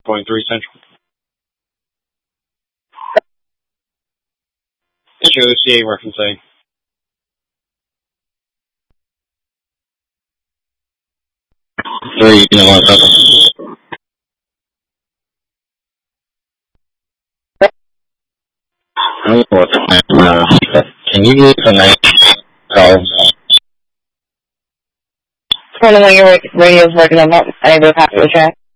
100.3 Central. Issue CA referencing. Three, can you use the night call? Depending on your radio's working, I'm not able to copy the track.